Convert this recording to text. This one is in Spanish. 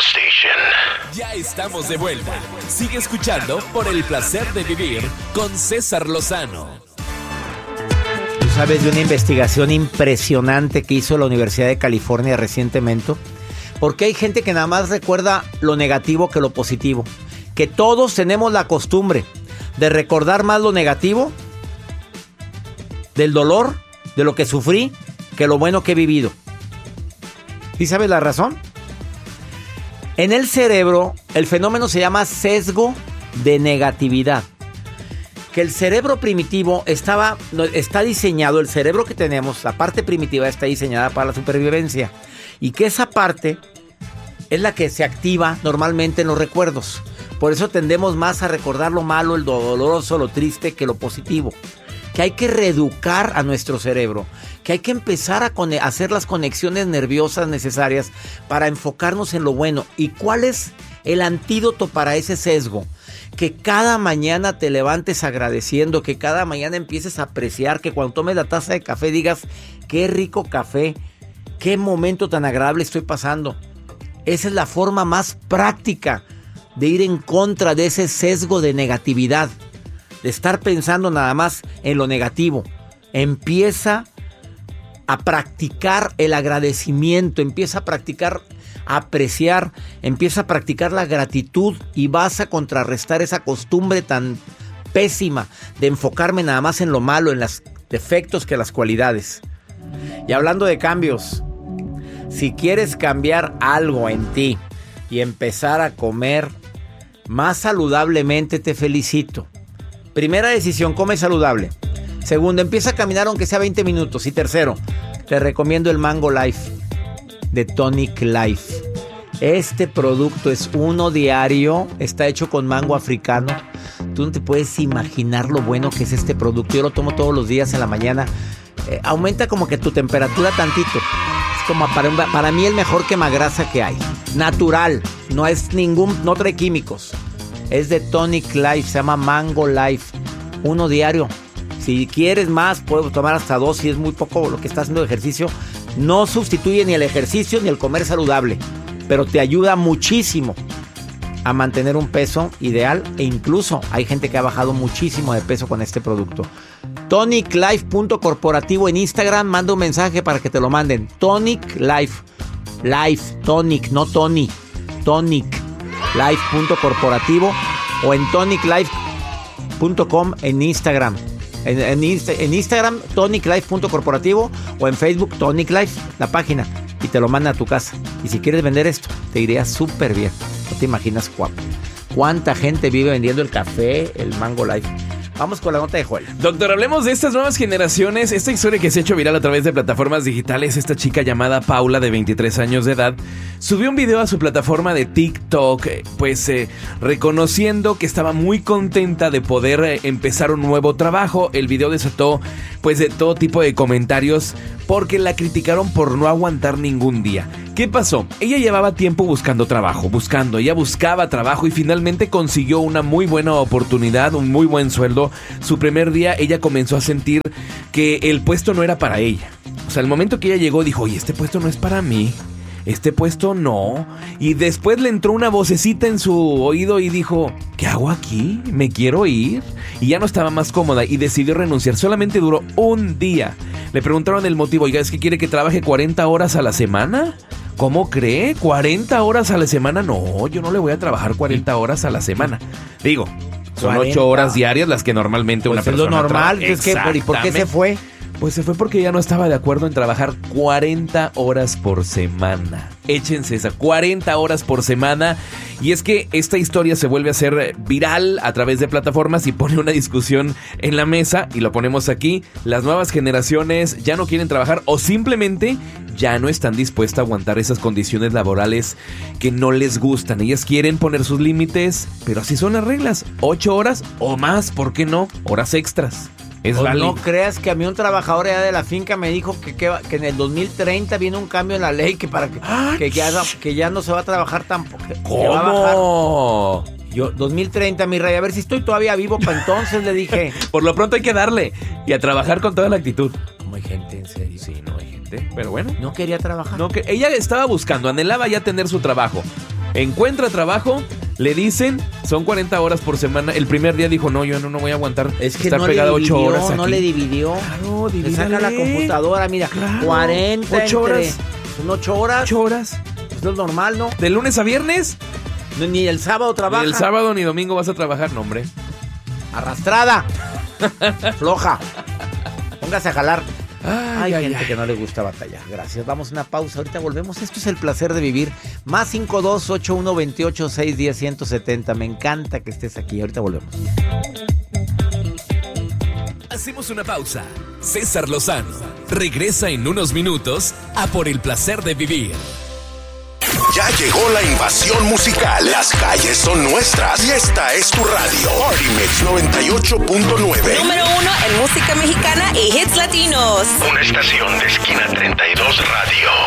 station. Ya estamos de vuelta. Sigue escuchando Por el placer de vivir con César Lozano. ¿Tú sabes de una investigación impresionante que hizo la Universidad de California recientemente? Porque hay gente que nada más recuerda lo negativo que lo positivo. Que todos tenemos la costumbre de recordar más lo negativo, del dolor, de lo que sufrí, que lo bueno que he vivido. ¿Sí sabes la razón? En el cerebro, el fenómeno se llama sesgo de negatividad. Que el cerebro primitivo está diseñado, el cerebro que tenemos, la parte primitiva está diseñada para la supervivencia. Y que esa parte es la que se activa normalmente en los recuerdos. Por eso tendemos más a recordar lo malo, lo doloroso, lo triste que lo positivo. Que hay que reeducar a nuestro cerebro, que hay que empezar a hacer las conexiones nerviosas necesarias para enfocarnos en lo bueno. ¿Y cuál es el antídoto para ese sesgo? Que cada mañana te levantes agradeciendo, que cada mañana empieces a apreciar, que cuando tomes la taza de café digas, qué rico café, qué momento tan agradable estoy pasando. Esa es la forma más práctica de ir en contra de ese sesgo de negatividad. De estar pensando nada más en lo negativo. Empieza a practicar el agradecimiento, empieza a practicar apreciar, empieza a practicar la gratitud y vas a contrarrestar esa costumbre tan pésima de enfocarme nada más en lo malo, en los defectos que las cualidades. Y hablando de cambios, si quieres cambiar algo en ti y empezar a comer más saludablemente, te felicito. Primera decisión, come saludable. Segundo, empieza a caminar aunque sea 20 minutos. Y tercero, te recomiendo el Mango Life de Tonic Life. Este producto es uno diario, está hecho con mango africano. Tú no te puedes imaginar lo bueno que es este producto. Yo lo tomo todos los días en la mañana. Aumenta como que tu temperatura tantito. Es como para mí el mejor quemagrasa que hay. Natural, no trae químicos. Es de Tonic Life, se llama Mango Life. Uno diario. Si quieres más, puedes tomar hasta 2 si es muy poco lo que estás haciendo de ejercicio. No sustituye ni el ejercicio ni el comer saludable, pero te ayuda muchísimo a mantener un peso ideal. E incluso hay gente que ha bajado muchísimo de peso con este producto. TonicLife.corporativo en Instagram. Manda un mensaje para que te lo manden. Tonic Life. Life, Tonic, no Tony. Tonic. Life.corporativo o en toniclife.com en Instagram. En Instagram, toniclife.corporativo o en Facebook, Tonic Life, la página. Y te lo manda a tu casa. Y si quieres vender esto, te iría súper bien. No te imaginas cuánta gente vive vendiendo el café, el Mango Life. Vamos con la nota de Joel. Doctor, hablemos de estas nuevas generaciones. Esta historia que se ha hecho viral a través de plataformas digitales. Esta chica llamada Paula, de 23 años de edad, subió un video a su plataforma de TikTok, reconociendo que estaba muy contenta de poder empezar un nuevo trabajo. El video desató de todo tipo de comentarios porque la criticaron por no aguantar ningún día. ¿Qué pasó? Ella llevaba tiempo buscando trabajo, ella buscaba trabajo y finalmente consiguió una muy buena oportunidad, un muy buen sueldo. Su primer día ella comenzó a sentir que el puesto no era para ella. O sea, el momento que ella llegó dijo, oye, este puesto no es para mí. Este puesto no. Y después le entró una vocecita en su oído y dijo, ¿qué hago aquí? ¿Me quiero ir? Y ya no estaba más cómoda y decidió renunciar. Solamente duró un día. Le preguntaron el motivo. Oiga, ¿es que quiere que trabaje 40 horas a la semana? ¿Cómo cree? ¿40 horas a la semana? No, yo no le voy a trabajar 40 horas a la semana. Digo, son 8 horas diarias las que normalmente una persona trabaja. Es lo normal. ¿Y por qué se fue? Pues se fue porque ya no estaba de acuerdo en trabajar 40 horas por semana. Échense esa, 40 horas por semana. Y es que esta historia se vuelve a hacer viral a través de plataformas y pone una discusión en la mesa. Y lo ponemos aquí. Las nuevas generaciones ya no quieren trabajar o simplemente ya no están dispuestas a aguantar esas condiciones laborales que no les gustan. Ellas quieren poner sus límites, pero así son las reglas. 8 horas o más, ¿por qué no? Horas extras. No creas que a mí un trabajador allá de la finca me dijo que en el 2030 viene un cambio en la ley que ya no se va a trabajar tampoco. ¿Cómo? Va a bajar. Yo, 2030, mi rey, a ver si estoy todavía vivo para entonces, le dije. Por lo pronto hay que darle y a trabajar con toda la actitud. ¿Cómo hay gente, en serio? Sí, no hay gente, pero bueno. No quería trabajar. Ella estaba buscando, anhelaba ya tener su trabajo. Encuentra trabajo, le dicen, son 40 horas por semana. El primer día dijo, no, yo no voy a aguantar estar no pegado 8 horas aquí. No le dividió. Claro, le saca la computadora, mira, claro, 40 8 horas. Son 8 horas. 8 horas. Pues no es normal, ¿no? ¿De lunes a viernes? Ni el sábado trabaja. Ni el sábado ni domingo vas a trabajar, no, hombre. Arrastrada. Floja. Póngase a jalar. Hay gente que no le gusta batallar. Gracias. Vamos a una pausa. Ahorita volvemos. Esto es el placer de vivir. Más 52-8128-610-170. Me encanta que estés aquí. Ahorita volvemos. Hacemos una pausa. César Lozano regresa en unos minutos a Por el placer de vivir. Ya llegó la invasión musical. Las calles son nuestras y esta es tu radio. Party Mix 98.9. Número 1 en música mexicana y hits latinos. Una estación de Esquina 32 Radio.